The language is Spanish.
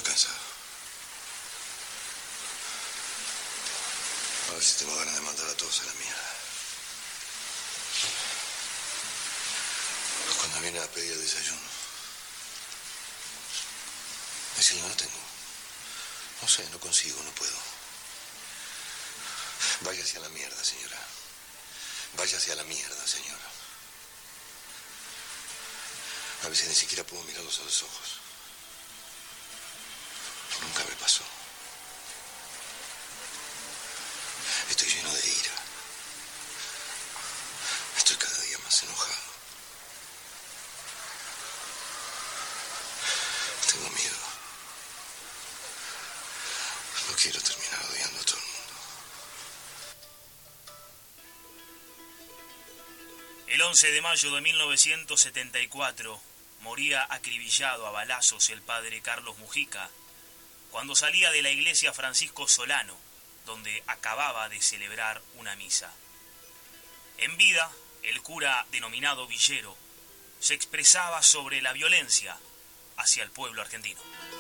cansado. A ver si tengo ganas de mandar a todos a la mierda. Cuando viene a pedir el desayuno, decirle no tengo. No sé, no consigo, no puedo. Váyase a la mierda, señora. Váyase a la mierda, señora. A veces ni siquiera puedo mirarlos a los ojos. Nunca me pasó. Estoy lleno de ira. Estoy cada día más enojado. Tengo miedo. No quiero terminar odiando a todo el mundo. El 11 de mayo de 1974 moría acribillado a balazos el padre Carlos Mujica cuando salía de la iglesia Francisco Solano, donde acababa de celebrar una misa. En vida, el cura denominado Villero se expresaba sobre la violencia hacia el pueblo argentino.